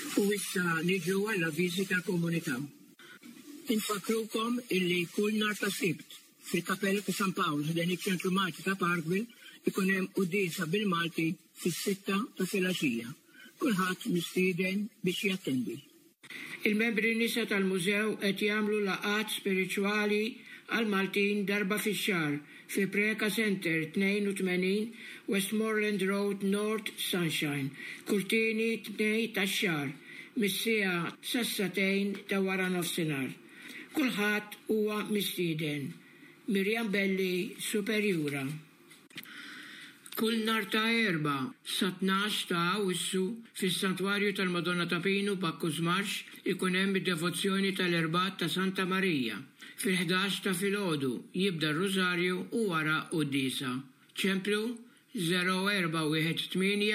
U issa niġu għall-avviżi tal-komunità. Infakrukom illi kull nhar ta' Sibt fil-Kappella ta' San Pawl ħdan iċ-Ċentru Malti ta' Parkville ikun hemm qudiesa bil-Malti fis-6 ta' filgħaxija. Kulħadd mistieden biex jattendi. Il-membri nisa tal-mużew qed jagħmlu laqgħat spiriċwali għal Maltin darba fix-xahar fi Preka Center 82 Westmoreland Road North Sunshine, Kurtini 2 tax-xahar, mis-siegħa sas-satejn ta' wara nofsinhar. Kulħadd huwa mistieden. Mirjam Belli, Superjura. Kull nhar ta' Erba' sa 12 ta' Awwissu fis-Santwarju tal-Madonna ta' Pinu Bakkus Marx ikun hemm id-devozzjoni tal-Erbat ta' Santa Marija. Fil-11 ta' filgħodu jibda r-Rużarju u wara qudiesa. Ċemplu 0418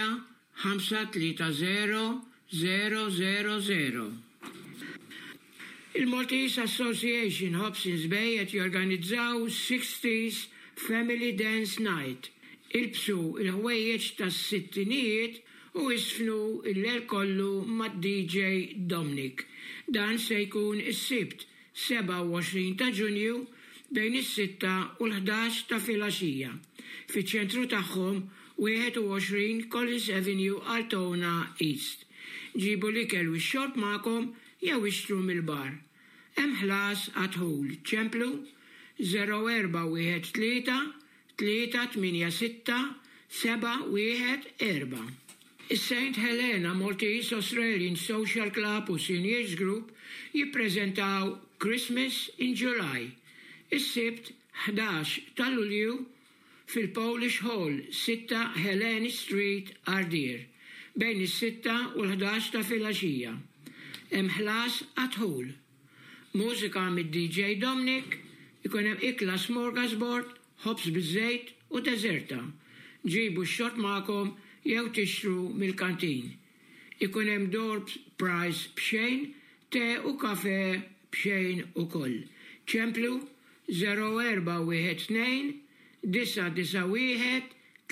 530 000. Il-Maltese Association Hobsons Bay qed jorganizzaw 60s Family Dance Night. Ilbsu il-ħwejjeġ tas-sittinijiet u isfnu l-lejl kollu mad-DJ Dominic. Dan se jkun is-Sibt 27 ta' Ġunju bejn is-6 u l-11 ta' filgħaxija. Fiċ-ċentru tagħhom 21 Collins Avenue, Altona East. Ġibu l-ikel u x-xorb magħkom jew ixtru mill-bar. Hemm ħlas għadħul. Ċemplu 0413 386 714. Is-St. Helena Maltese Australian Social Club u Seniors Group jippreżentaw Christmas in July. Is-Sibt 11 ta' Lulju fil-Polish Hall 6 Helena Street, Ardeer, bejn is-6 u l-11 ta' filgħaxija. Hemm ħlas għadħul. Mużika mid-DJ Dominic, ikun hemm ikla smorgasbord, ħobs biż-żejt u deżerta. Ġibu x-xorb magħkom jew tixtru mill-kantin. Ikun hemm door prize b'xejn, te u kafe b'xejn ukoll. Ċemplu 0412 991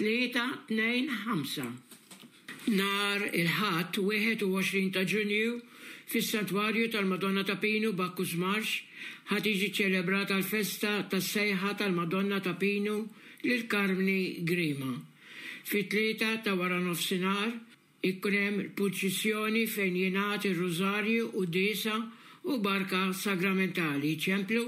325. Nar il-ħadd 21 ta' Ġunju fis-Santwarju tal-Madonna ta' Pinu Bakkus Marx ħad tiġi ċelebrata l-festa tas-sejħa tal-Madonna ta' Pinu lil Karmni Grima. Fit-3 ta' wara nofsinhar ikun hemm il-proċessjoni fejn jingħad ir-Rużarju qudiesa u barka sagramentali. Ċemplu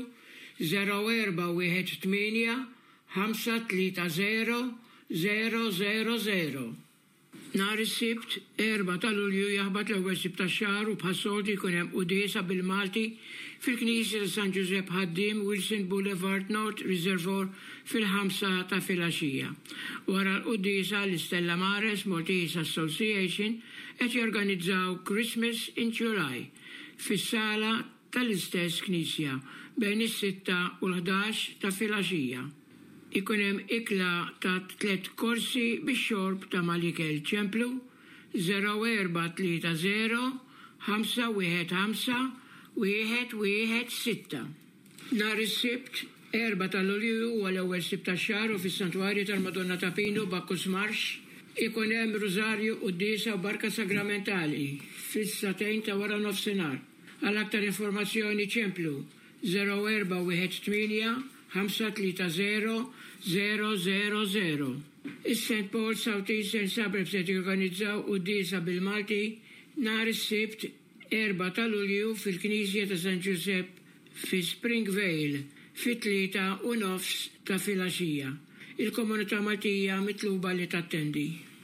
0418 530 000. Nar is-Sibt 4 ta' Lulju jaħbad l-ewwel Sibt tax-xahar u bħas-soltu jkun hemm qudiesa bil-Malti fil-Knisja ta' San Giuseppe Ħaddiem, Wilson Boulevard North Reservoir fil-5 ta' filgħaxija. Wara l-qudiesa l-Stella Maris Maltese Association qed jorganizzaw Christmas in July fis-sala tal-istess Knisja bejn is-6 u l-11 ta' filgħaxija. Ikun hemm ikla ta' 3 korsi bix-xorb ta' mal-ikel. Ċemplu 0430 515 116. Nar is-Sibt 4 ta' Lulju huwa l-ewwel Sibt tax-xahar u fis-Santwarju tal-Madonna ta' Pinu Bakkus Marx ikun hemm Rużarju qudiesa u barka sagramentali fis-satejn ta' wara nofsinhar. Għal aktar informazzjoni ċemplu 0418 530 000. Is-St. Paul South Eastern Suburbs qed jorganizzaw qudiesa bil-Malti nhar is-Sibt 4 ta' Lulju fil-Knisja ta' San Giuseppe fi Springvale fit-3 u nofs ta' filgħaxija. Il-komunità Maltija mitluba li tattendi.